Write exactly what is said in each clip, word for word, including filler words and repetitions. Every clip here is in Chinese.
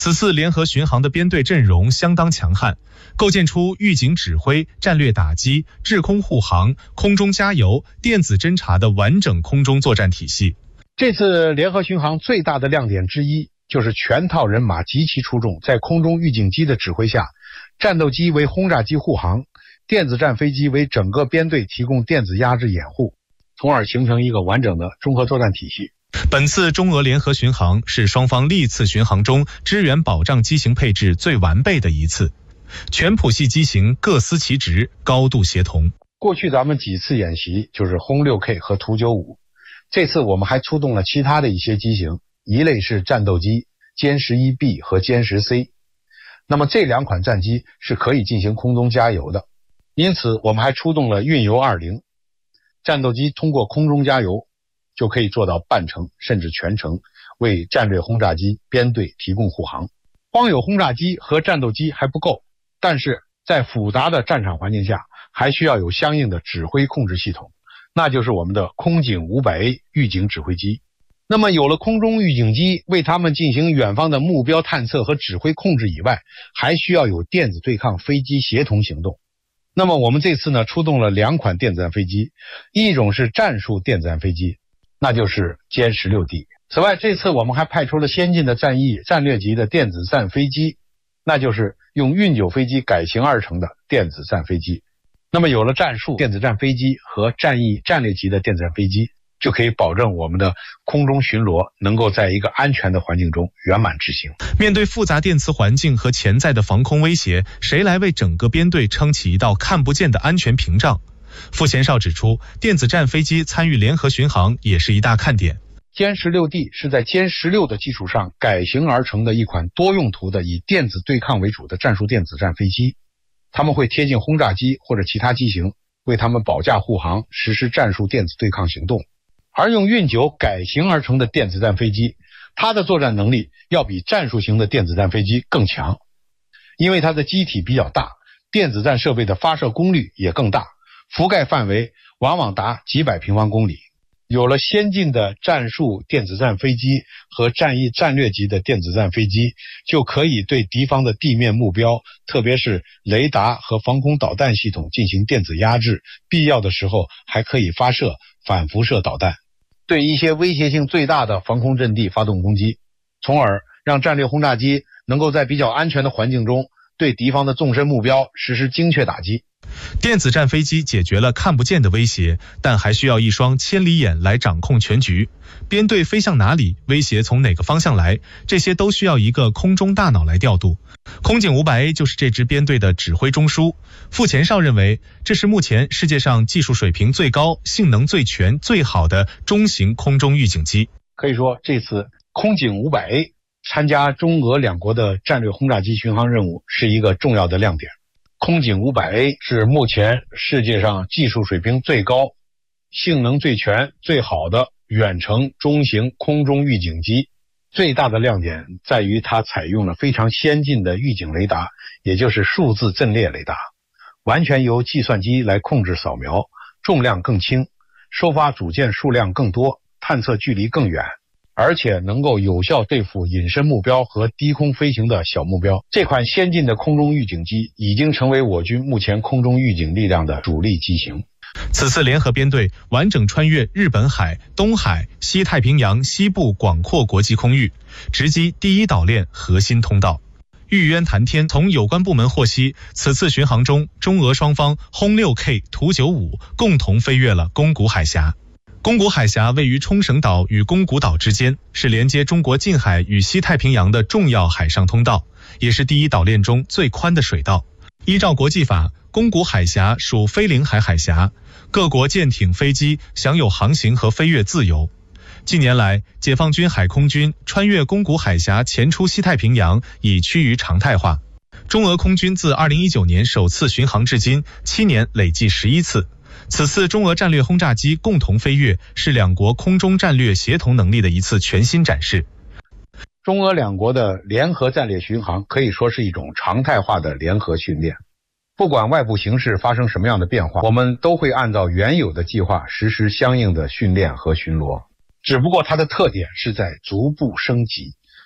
此次联合巡航的编队阵容相当强悍，构建出预警指挥、战略打击、制空护航、空中加油、电子侦察的完整空中作战体系。 这次联合巡航最大的亮点之一，就是全套人马极其出众，在空中预警机的指挥下，战斗机为轰炸机护航，电子战飞机为整个编队提供电子压制掩护，从而形成一个完整的综合作战体系。 本次中俄联合巡航是双方历次巡航中支援保障机型配置最完备的一次，全谱系机型各司其职，高度协同。 过去咱们几次演习就是轰 六 K 和图九五，这次我们还出动了其他的一些机型，一类是战斗机歼十一 B 和歼十 C， 那么这两款战机是可以进行空中加油的，因此我们还出动了运油二零，战斗机通过空中加油就可以做到半程甚至全程为战略轰炸机编队提供护航。光有轰炸机和战斗机还不够，但是在复杂的战场环境下，还需要有相应的指挥控制系统，那就是我们的空警 五百A 预警指挥机。那么有了空中预警机为他们进行远方的目标探测和指挥控制以外，还需要有电子对抗飞机协同行动。那么我们这次呢出动了两款电子战飞机，一种是战术电子战飞机，那就是歼十六 D。 此外，这次我们还派出了先进的战役战略级的电子战飞机，那就是用运九飞机改型而成的电子战飞机。那么有了战术电子战飞机和战役战略级的电子战飞机，就可以保证我们的空中巡逻能够在一个安全的环境中圆满执行。 面对复杂电磁环境和潜在的防空威胁，谁来为整个编队撑起一道看不见的安全屏障？傅前哨指出，电子战飞机参与联合巡航也是一大看点。 歼十六 D 是在歼十六的基础上改型而成的一款多用途的以电子对抗为主的战术电子战飞机，他们会贴近轰炸机或者其他机型，为他们保驾护航，实施战术电子对抗行动。而用运九改型而成的电子战飞机，它的作战能力要比战术型的电子战飞机更强，因为它的机体比较大，电子战设备的发射功率也更大，覆盖范围往往达几百平方公里。有了先进的战术电子战飞机和战役战略级的电子战飞机，就可以对敌方的地面目标，特别是雷达和防空导弹系统进行电子压制，必要的时候还可以发射反辐射导弹，对一些威胁性最大的防空阵地发动攻击，从而让战略轰炸机能够在比较安全的环境中对敌方的纵深目标实施精确打击。 电子战飞机解决了看不见的威胁，但还需要一双千里眼来掌控全局。编队飞向哪里，威胁从哪个方向来，这些都需要一个空中大脑来调度。空警 五百A 就是这支编队的指挥中枢。傅前哨认为，这是目前世界上技术水平最高、性能最全、最好的中型空中预警机。 可以说，这次空警 五百A 参加中俄两国的战略轰炸机巡航任务是一个重要的亮点。空警 五百A 是目前世界上技术水平最高、性能最全、最好的远程中型空中预警机。最大的亮点在于它采用了非常先进的预警雷达，也就是数字阵列雷达，完全由计算机来控制扫描，重量更轻，收发组件数量更多，探测距离更远，而且能够有效对付隐身目标和低空飞行的小目标。这款先进的空中预警机已经成为我军目前空中预警力量的主力机型。 此次联合编队完整穿越日本海、东海、西太平洋西部广阔国际空域，直击第一岛链核心通道。玉渊谈天从有关部门获悉，此次巡航中，中俄双方轰 六 K、图九五共同飞越了宫古海峡。宫古海峡位于冲绳岛与宫古岛之间，是连接中国近海与西太平洋的重要海上通道，也是第一岛链中最宽的水道。依照国际法，宫古海峡属非领海海峡，各国舰艇、飞机享有航行和飞越自由。近年来，解放军海空军穿越宫古海峡前出西太平洋已趋于常态化。中俄空军自二零一九年首次巡航至今，七年累计十一次。此次中俄战略轰炸机共同飞越，是两国空中战略协同能力的一次全新展示。 中俄两国的联合战略巡航可以说是一种常态化的联合训练，不管外部形势发生什么样的变化，我们都会按照原有的计划实施相应的训练和巡逻。只不过它的特点是在逐步升级，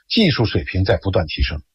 技术水平在不断提升。